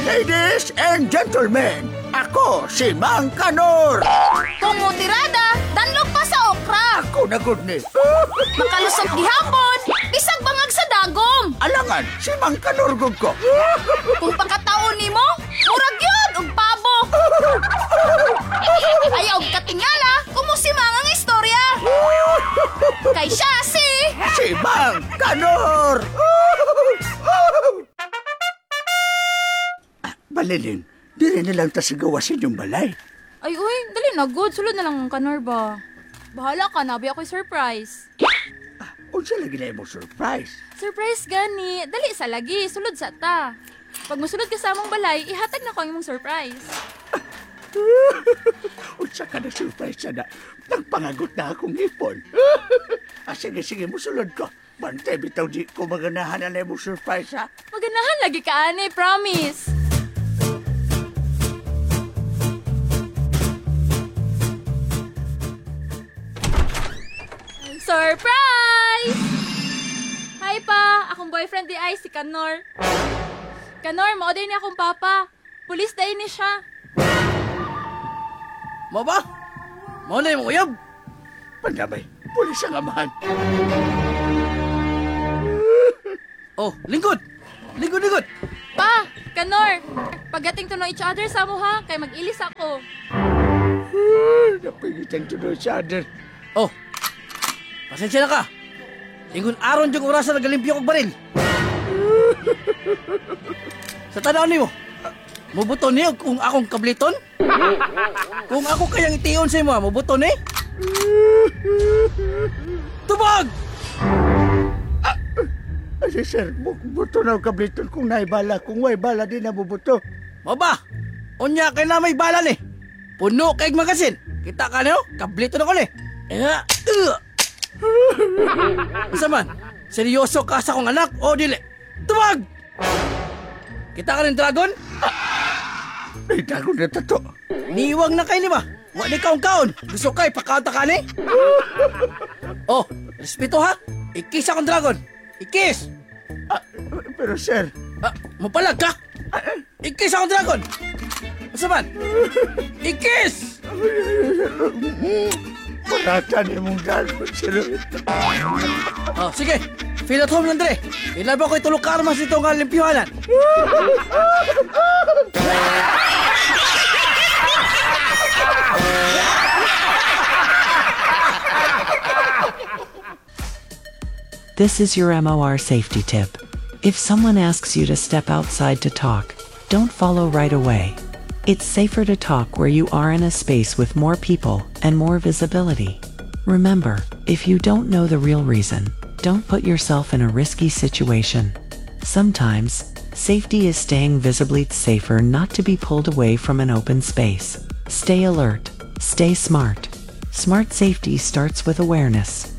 Ladies and gentlemen, ako si Mang Kanor. Kung mo tirada, danlog pa sa okra. Ako na good ni. Makalusot gihapon, bisag bangag sa dagom. Alangan, si Mang Kanor gud ko. Kung pakataon nimo, murag yun og pabo. Ayaw og katingala, kumusimang ang istorya. Kay siya Si Mang Kanor. Balilin, diri nilang tasigawa sa inyong balay. Ay, uy, dali na good. Sulod na lang ang Kanor ba? Bahala ka, nabi ako'y surprise. Unsa lagi na imong surprise? Surprise gani. Dali sa lagi, sulod sa ta. Pag musulod ka sa among balay, ihatag na ko ang imong surprise. Unsa ka na surprise na nagpangagot na akong ipon. Sige, musulod ko. Bantay bitaw di ko maganahan na imong surprise, ha? Maganahan lagi ka, ani, promise. Surprise! Hi pa, akong boyfriend di ay si Kanor. Kanor, mao-order niya akong papa. Pulis day ni siya. Mo ba? Mo na yung uyab? Pandamay, pulis ang amahan. Oh, lingkod! Lingkod! Pa, Kanor, pagdating to know each other sa mo ha, kay mag-ilis ako. Napigitan to no sa other. Oh, pasensya na ka. Ingon aron yung orasan nagalimpyo kong baril. Sa tanaw ni mo, mubuton niyo kung akong kabliton? Kung ako kayang itiyon sa imo, mubuton eh? Tubag! Ay, sir, buto na ang kabliton kung naibala. Kung may bala din na bubuto. Maba, unya kay na may bala ni. Puno kay magasin. Kita ka niyo, kabliton ako ni. Masa man, seryoso ka sa kong anak o dili? Tubag! Kita ka rin dragon? Ay, dago na tato. Niwang na kay ni ba? Wa ni kaon-kaon. Gusto kay pakanta ka ni? Oh, respeto ha? Ikis akong dragon. Ikis! Pero sir, Mapalag ka? Ikis akong dragon. Masa man? Ikis! parata ni mong dago, sir. Oh, sige. Feel at home lang, Dre. Ilaba ko itulog ka armas dito nga limpiyuhanan. This is your MOR safety tip. If someone asks you to step outside to talk, don't follow right away. It's safer to talk where you are in a space with more people and more visibility. Remember, if you don't know the real reason, don't put yourself in a risky situation. Sometimes, safety is staying visibly safer not to be pulled away from an open space. Stay alert. Stay smart. Smart safety starts with awareness.